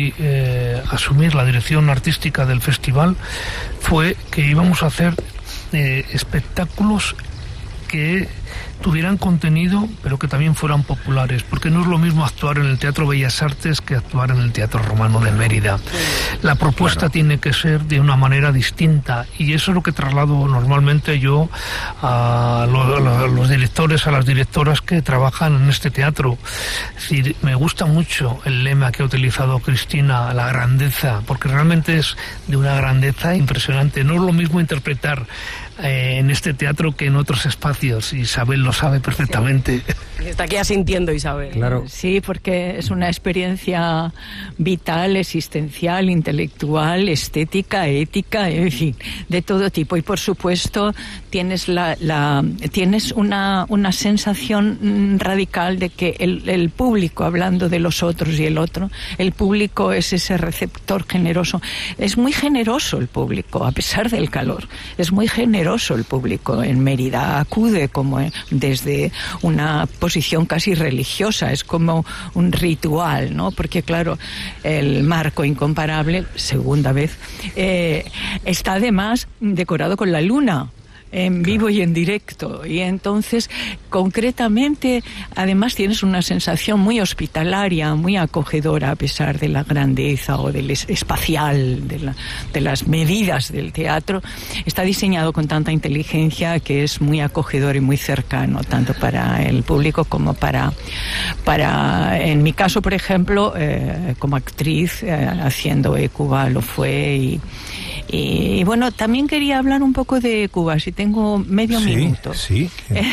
decidí asumir la dirección artística del festival fue que íbamos a hacer espectáculos que tuvieran contenido, pero que también fueran populares, porque no es lo mismo actuar en el Teatro Bellas Artes que actuar en el Teatro Romano de Mérida. La propuesta tiene que ser de una manera distinta, y eso es lo que traslado normalmente yo a los directores, a las directoras que trabajan en este teatro. Es decir, me gusta mucho el lema que ha utilizado Cristina, la grandeza, porque realmente es de una grandeza impresionante. No es lo mismo interpretar en este teatro que en otros espacios. Isabel lo sabe perfectamente. Está aquí asintiendo, Isabel. Claro. Sí, porque es una experiencia vital, existencial, intelectual, estética, ética, en fin, de todo tipo. Y por supuesto tienes tienes una sensación radical de que el público, hablando de los otros y el otro, el público es ese receptor generoso. Es muy generoso el público, a pesar del calor. Es muy generoso el público en Mérida. Acude como desde una posición casi religiosa, es como un ritual, ¿no? Porque claro, el marco incomparable, segunda vez, está además decorado con la luna, en vivo y en directo, y entonces concretamente además tienes una sensación muy hospitalaria, muy acogedora, a pesar de la grandeza o del espacial, de las medidas del teatro. Está diseñado con tanta inteligencia que es muy acogedor y muy cercano, tanto para el público como para en mi caso, por ejemplo, como actriz, haciendo Hécuba lo fue, y bueno, también quería hablar un poco de Hécuba, si tengo medio minuto. Sí.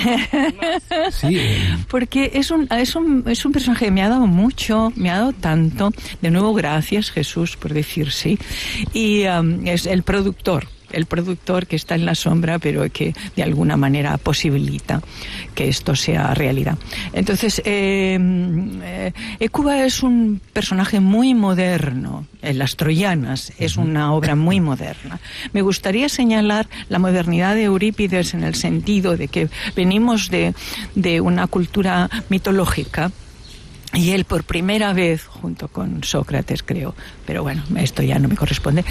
Porque es un personaje que me ha dado mucho, me ha dado tanto. De nuevo, gracias, Jesús, por decir sí. Y es el productor que está en la sombra, pero que de alguna manera posibilita que esto sea realidad. Entonces, Hécuba es un personaje muy moderno. En Las Troyanas es una obra muy moderna. Me gustaría señalar la modernidad de Eurípides en el sentido de que venimos de una cultura mitológica, y él por primera vez, junto con Sócrates, creo, pero bueno, esto ya no me corresponde,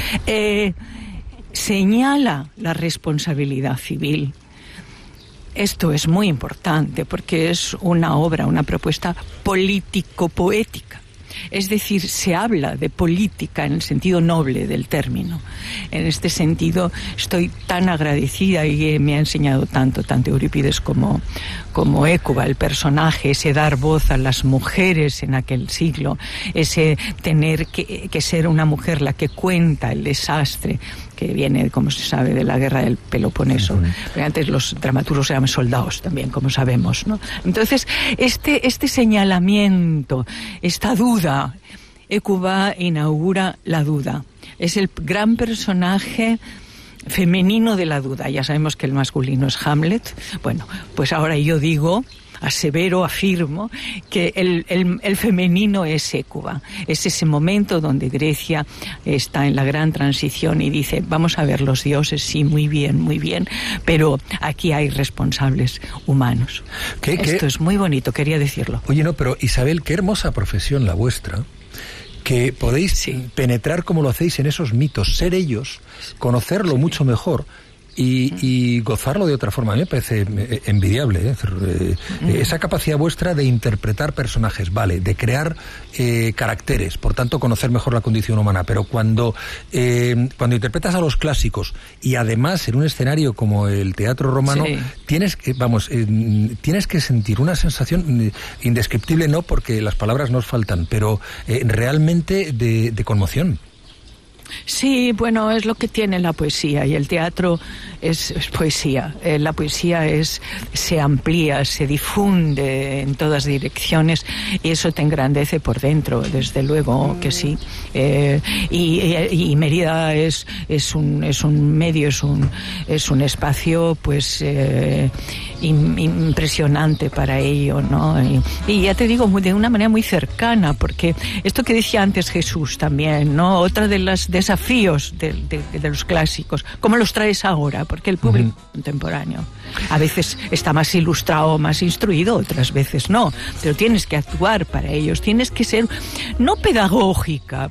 señala la responsabilidad civil. Esto es muy importante porque es una obra, una propuesta político-poética. Es decir, se habla de política en el sentido noble del término. En este sentido, estoy tan agradecida, y me ha enseñado tanto Eurípides como Hécuba, el personaje, ese dar voz a las mujeres en aquel siglo, ese tener que ser una mujer la que cuenta el desastre que viene, como se sabe, de la guerra del Peloponeso. Pero antes los dramaturgos eran soldados también, como sabemos, ¿no? Entonces, este señalamiento, esta duda, Hécuba inaugura la duda. Es el gran personaje femenino de la duda. Ya sabemos que el masculino es Hamlet. Bueno, pues ahora yo digo, asevero, afirmo, que el femenino es Hécuba. Es ese momento donde Grecia está en la gran transición y dice, vamos a ver los dioses, sí, muy bien, pero aquí hay responsables humanos. Esto es muy bonito, quería decirlo. Oye, no, pero Isabel, qué hermosa profesión la vuestra, que podéis penetrar como lo hacéis en esos mitos, ser ellos, conocerlo mucho mejor. Y gozarlo de otra forma. A mí me parece envidiable, esa capacidad vuestra de interpretar personajes, vale, de crear caracteres, por tanto conocer mejor la condición humana, pero cuando interpretas a los clásicos y además en un escenario como el Teatro Romano, tienes que sentir una sensación indescriptible, no porque las palabras nos faltan, pero realmente de conmoción. Sí, bueno, es lo que tiene la poesía, y el teatro es poesía. La poesía se amplía, se difunde en todas direcciones, y eso te engrandece por dentro, desde luego que sí. Y Mérida es un medio, es un espacio, pues impresionante para ello, ¿no? Y ya te digo, de una manera muy cercana, porque esto que decía antes Jesús también, ¿no? Otra de los desafíos de los clásicos, ¿cómo los traes ahora? Porque el público contemporáneo a veces está más ilustrado, más instruido, otras veces no, pero tienes que actuar para ellos, tienes que ser no pedagógica,